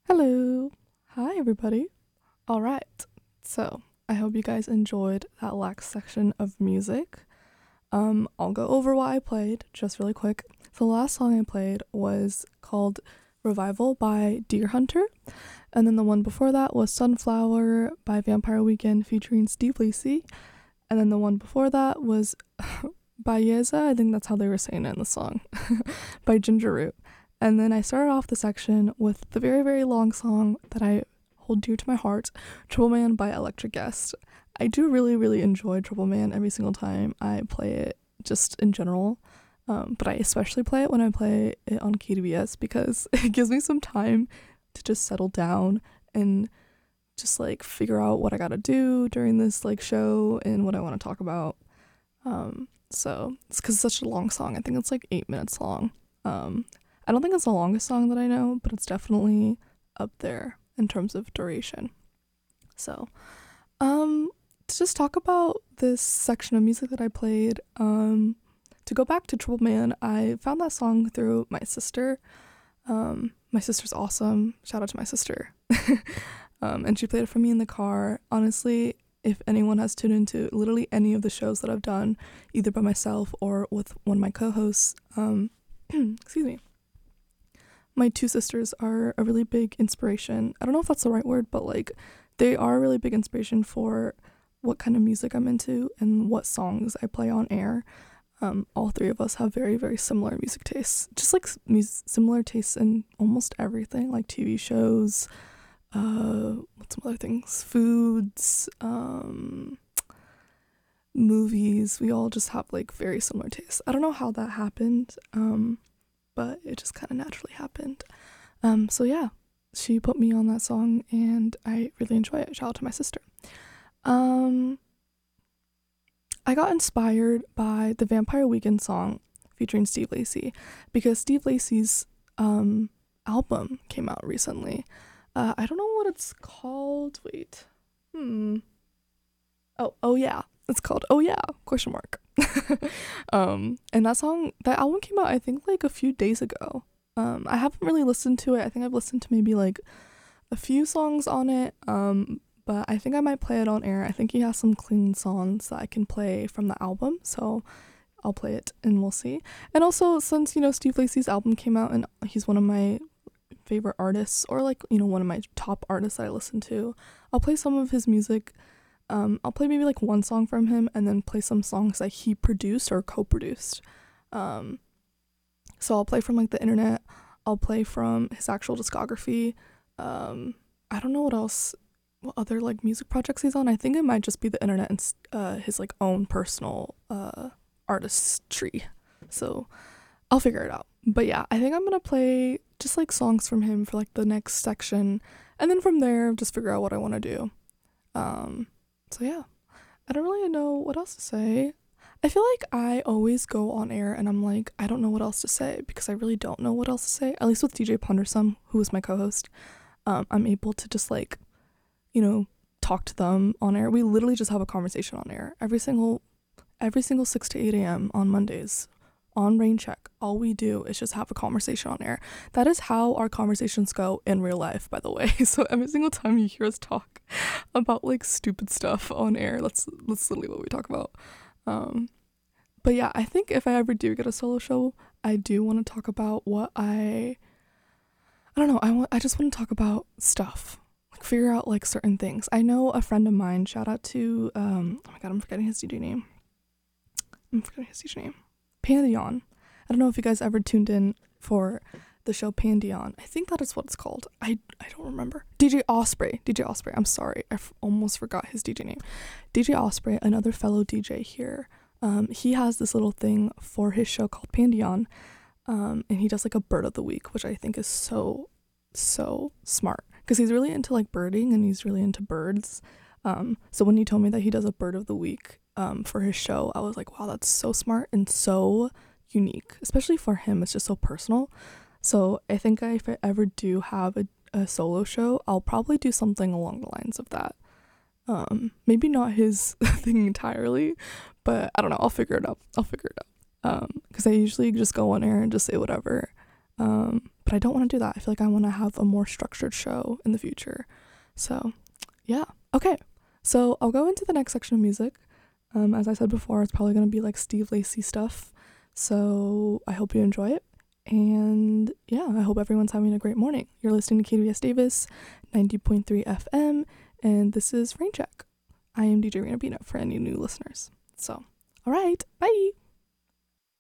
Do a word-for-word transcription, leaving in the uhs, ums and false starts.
Hello. Hi, everybody. All right. So, I hope you guys enjoyed that last section of music. Um, I'll go over what I played just really quick. The last song I played was called Revival by Deer Hunter. And then the one before that was Sunflower by Vampire Weekend featuring Steve Lacy. And then the one before that was Bayeza, I think that's how they were saying it in the song, by Ginger Root. And then I started off the section with the very, very long song that I hold dear to my heart, Trouble Man by Electric Guest. I do really, really enjoy Trouble Man every single time I play it, just in general. Um, but I especially play it when I play it on K D B S because it gives me some time to just settle down and just like figure out what I gotta do during this like show and what I want to talk about. Um, so it's because it's such a long song. I think it's like eight minutes long. Um, I don't think it's the longest song that I know, but it's definitely up there in terms of duration. So, um, to just talk about this section of music that I played, um, to go back to Trouble Man, I found that song through my sister. Um, my sister's awesome. Shout out to my sister. um, and she played it for me in the car. Honestly, if anyone has tuned into literally any of the shows that I've done, either by myself or with one of my co-hosts, um, excuse me, my two sisters are a really big inspiration. I don't know if that's the right word, but like they are a really big inspiration for what kind of music I'm into and what songs I play on air. Um, all three of us have very, very similar music tastes. Just like mus- similar tastes in almost everything, like T V shows, uh, what's some other things? Foods, um, movies. We all just have like very similar tastes. I don't know how that happened. Um, but it just kind of naturally happened. Um, so yeah, she put me on that song and I really enjoy it. Shout out to my sister. Um, I got inspired by the Vampire Weekend song featuring Steve Lacy because Steve Lacy's um, album came out recently. Uh, I don't know what it's called. Wait. Hmm. Oh, oh yeah. It's called Oh Yeah, question mark. um, and that song, that album came out, I think, like a few days ago. Um, I haven't really listened to it. I think I've listened to maybe like a few songs on it. Um, but I think I might play it on air. I think he has some clean songs that I can play from the album. So I'll play it and we'll see. And also, since, you know, Steve Lacy's album came out and he's one of my favorite artists, or like, you know, one of my top artists that I listen to, I'll play some of his music. Um, I'll play maybe like one song from him and then play some songs that he produced or co-produced. Um, so I'll play from like the internet. I'll play from his actual discography. Um, I don't know what else, what other like music projects he's on. I think it might just be the internet and uh, his like own personal uh, artistry. So I'll figure it out. But yeah, I think I'm gonna play just like songs from him for like the next section, and then from there just figure out what I want to do. Um, So yeah, I don't really know what else to say. I feel like I always go on air and I'm like, I don't know what else to say because I really don't know what else to say. At least with D J Pundersome, who is my co-host, um, I'm able to just like, you know, talk to them on air. We literally just have a conversation on air every single, every single six to eight a.m. on Mondays. On Rain Check, all we do is just have a conversation on air. That is how our conversations go in real life, by the way. So every single time you hear us talk about like stupid stuff on air, that's that's literally what we talk about. Um, but yeah, I think if I ever do get a solo show, I do want to talk about what I I don't know. I want I just want to talk about stuff, like figure out like certain things. I know a friend of mine. Shout out to um. Oh my god, I'm forgetting his D J name. I'm forgetting his D J name. Pandion. I don't know if you guys ever tuned in for the show Pandion. I think that is what it's called. I I don't remember. D J Osprey. D J Osprey. I'm sorry. I f- almost forgot his D J name. D J Osprey, another fellow D J here. Um, he has this little thing for his show called Pandion. Um, and he does like a bird of the week, which I think is so, so smart. Because he's really into like birding and he's really into birds. Um, so when he told me that he does a bird of the week um, for his show, I was like, wow, that's so smart and so unique. Especially for him, it's just so personal. So I think I, if I ever do have a, a solo show, I'll probably do something along the lines of that. Um, maybe not his thing entirely, but I don't know. I'll figure it out. I'll figure it out. Um, because I usually just go on air and just say whatever. Um, but I don't want to do that. I feel like I want to have a more structured show in the future. So, yeah. Okay. So I'll go into the next section of music. Um, as I said before, it's probably going to be like Steve Lacy stuff. So I hope you enjoy it. And yeah, I hope everyone's having a great morning. You're listening to K W S Davis, ninety point three F M, and this is Raincheck. I am D J Rena Bino for any new listeners. So, all right. Bye.